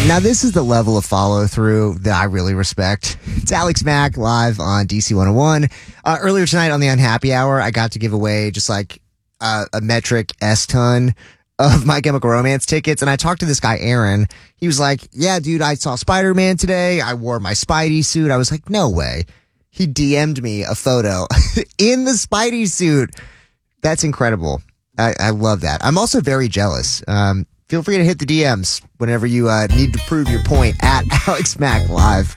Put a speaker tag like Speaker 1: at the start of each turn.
Speaker 1: Now, this is the level of follow through that I really respect. It's Alex Mack live on DC 101. Earlier tonight on the Unhappy Hour, I got to give away just like a metric S ton of My Chemical Romance tickets. And I talked to this guy, Aaron. He was like, yeah, dude, I saw Spider-Man today. I wore my Spidey suit. I was like, no way. He DM'd me a photo in the Spidey suit. That's incredible. I love that. I'm also very jealous. Feel free to hit the DMs whenever you need to prove your point at Alex Mack Live.